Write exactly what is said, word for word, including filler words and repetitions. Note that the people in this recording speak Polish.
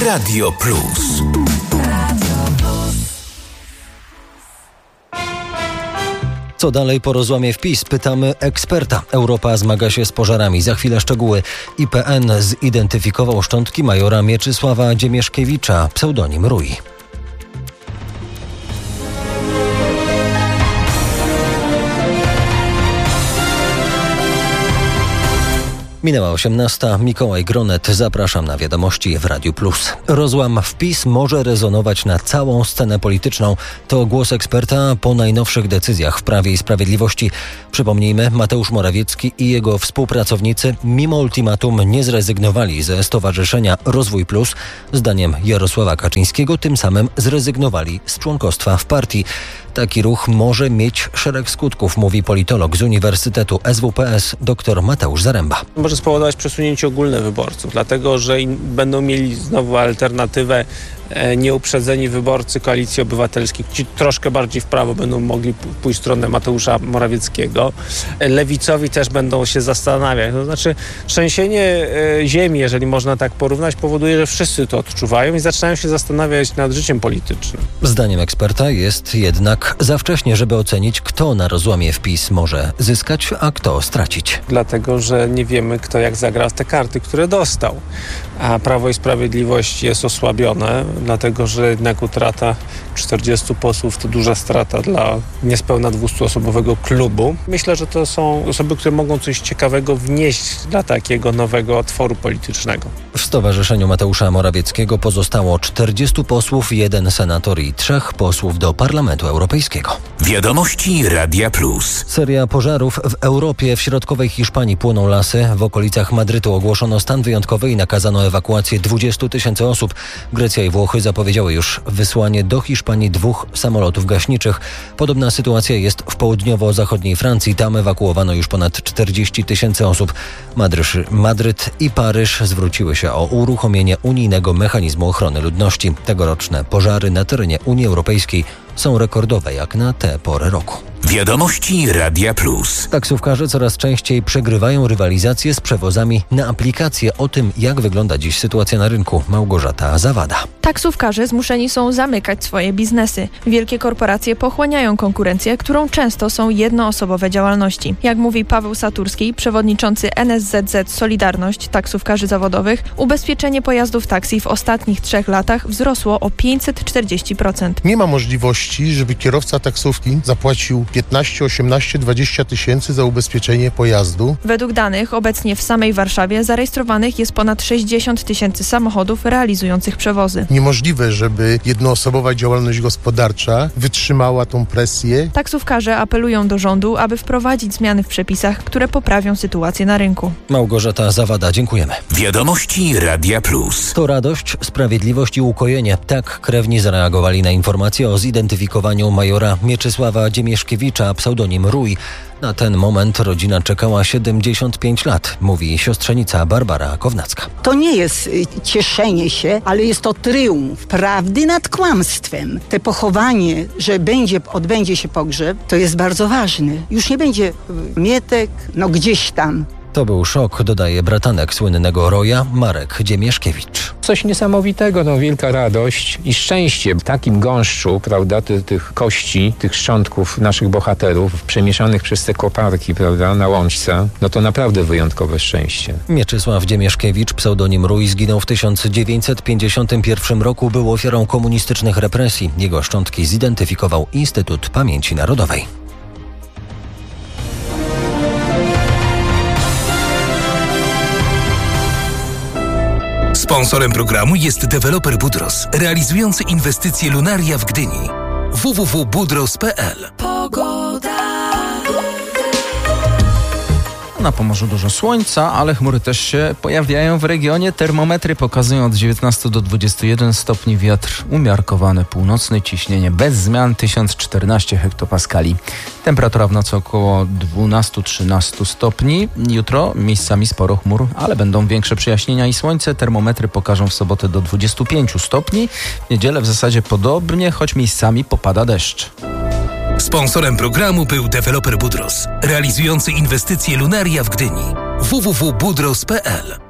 Radio Plus. Co dalej po rozłamie w PiS? Pytamy eksperta. Europa zmaga się z pożarami. Za chwilę szczegóły. I P N zidentyfikował szczątki majora Mieczysława Dziemieszkiewicza, pseudonim Rój. Minęła osiemnasta. Mikołaj Gronet. Zapraszam na wiadomości w Radiu Plus. Rozłam w PiS może rezonować na całą scenę polityczną. To głos eksperta po najnowszych decyzjach w Prawie i Sprawiedliwości. Przypomnijmy, Mateusz Morawiecki i jego współpracownicy mimo ultimatum nie zrezygnowali ze Stowarzyszenia Rozwój Plus. Zdaniem Jarosława Kaczyńskiego tym samym zrezygnowali z członkostwa w partii. Taki ruch może mieć szereg skutków, mówi politolog z Uniwersytetu S W P S dr Mateusz Zaręba. Może spowodować przesunięcie ogólne wyborców, dlatego że będą mieli znowu alternatywę nieuprzedzeni wyborcy Koalicji Obywatelskiej. Ci troszkę bardziej w prawo będą mogli pójść w stronę Mateusza Morawieckiego. Lewicowi też będą się zastanawiać. To znaczy trzęsienie ziemi, jeżeli można tak porównać, powoduje, że wszyscy to odczuwają i zaczynają się zastanawiać nad życiem politycznym. Zdaniem eksperta jest jednak za wcześnie, żeby ocenić, kto na rozłamie w PiS może zyskać, a kto stracić. Dlatego, że nie wiemy, kto jak zagra w te karty, które dostał. A Prawo i Sprawiedliwość jest osłabione, dlatego że jednak utrata czterdziestu posłów to duża strata dla niespełna dwustuosobowego klubu. Myślę, że to są osoby, które mogą coś ciekawego wnieść dla takiego nowego tworu politycznego. W Stowarzyszeniu Mateusza Morawieckiego pozostało czterdziestu posłów, jeden senator i trzech posłów do Parlamentu Europejskiego. Wiadomości Radia Plus. Seria pożarów w Europie. W środkowej Hiszpanii płoną lasy. W okolicach Madrytu ogłoszono stan wyjątkowy i nakazano ewakuację dwudziestu tysięcy osób. Grecja i Włochy zapowiedziały już wysłanie do Hiszpanii dwóch samolotów gaśniczych. Podobna sytuacja jest w południowo-zachodniej Francji. Tam ewakuowano już ponad czterdzieści tysięcy osób. Madrysz, Madryt i Paryż zwróciły się o uruchomienie unijnego mechanizmu ochrony ludności. Tegoroczne pożary na terenie Unii Europejskiej są rekordowe jak na tę porę roku. Wiadomości Radia Plus. Taksówkarze coraz częściej przegrywają rywalizację z przewozami na aplikacje. O tym, jak wygląda dziś sytuacja na rynku, Małgorzata Zawada. Taksówkarze zmuszeni są zamykać swoje biznesy. Wielkie korporacje pochłaniają konkurencję, którą często są jednoosobowe działalności. Jak mówi Paweł Saturski, przewodniczący N S Z Z Solidarność Taksówkarzy Zawodowych, ubezpieczenie pojazdów taksi w ostatnich trzech latach wzrosło o pięćset czterdzieści procent. Nie ma możliwości, żeby kierowca taksówki zapłacił piętnaście, osiemnaście, dwadzieścia tysięcy za ubezpieczenie pojazdu. Według danych obecnie w samej Warszawie zarejestrowanych jest ponad sześćdziesiąt tysięcy samochodów realizujących przewozy. Niemożliwe, żeby jednoosobowa działalność gospodarcza wytrzymała tą presję. Taksówkarze apelują do rządu, aby wprowadzić zmiany w przepisach, które poprawią sytuację na rynku. Małgorzata Zawada, dziękujemy. Wiadomości Radia Plus. To radość, sprawiedliwość i ukojenie. Tak krewni zareagowali na informację o zidentyfikowaniu majora Mieczysława Dziemieszkiewicza, pseudonim Rój. Na ten moment rodzina czekała siedemdziesiąt pięć lat, mówi siostrzenica Barbara Kownacka. To nie jest cieszenie się, ale jest to tryumf prawdy nad kłamstwem. Te pochowanie, że będzie, odbędzie się pogrzeb, to jest bardzo ważne. Już nie będzie mietek, no gdzieś tam. To był szok, dodaje bratanek słynnego Roja, Marek Dziemieszkiewicz. Coś niesamowitego, no wielka radość i szczęście. W takim gąszczu, prawda, ty, tych kości, tych szczątków naszych bohaterów przemieszanych przez te koparki, prawda, na łączce, no to naprawdę wyjątkowe szczęście. Mieczysław Dziemieszkiewicz, pseudonim Rój, zginął w tysiąc dziewięćset pięćdziesiątym pierwszym roku. Był ofiarą komunistycznych represji. Jego szczątki zidentyfikował Instytut Pamięci Narodowej. Sponsorem programu jest deweloper Budros, realizujący inwestycje Lunaria w Gdyni. w w w kropka budros kropka p l. Pogoda. Na Pomorzu dużo słońca, ale chmury też się pojawiają w regionie. Termometry pokazują od dziewiętnastu do dwudziestu jeden stopni. Wiatr umiarkowany północny, ciśnienie bez zmian tysiąc czternaście hektopaskali. Temperatura w nocy około dwanaście do trzynastu stopni. Jutro miejscami sporo chmur, ale będą większe przejaśnienia i słońce. Termometry pokażą w sobotę do dwudziestu pięciu stopni. W niedzielę w zasadzie podobnie, choć miejscami popada deszcz. Sponsorem programu był deweloper Budros, realizujący inwestycje Lunaria w Gdyni. w w w kropka budros kropka p l.